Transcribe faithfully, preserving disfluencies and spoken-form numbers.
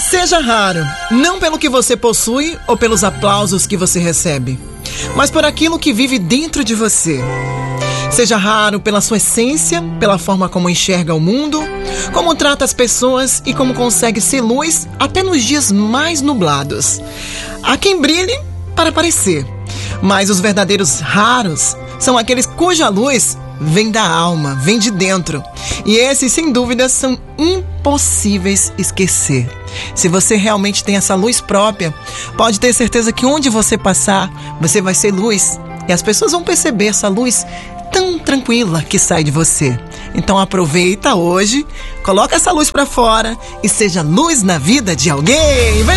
Seja raro, não pelo que você possui ou pelos aplausos que você recebe, mas por aquilo que vive dentro de você. Seja raro pela sua essência, pela forma como enxerga o mundo, como trata as pessoas e como consegue ser luz até nos dias mais nublados. Há quem brilhe para aparecer, mas os verdadeiros raros são aqueles cuja luz vem da alma, vem de dentro. E esses, sem dúvida, são impossíveis esquecer. Se você realmente tem essa luz própria, pode ter certeza que onde você passar, você vai ser luz. E as pessoas vão perceber essa luz tão tranquila que sai de você. Então aproveita hoje, coloca essa luz pra fora e seja luz na vida de alguém. Vem!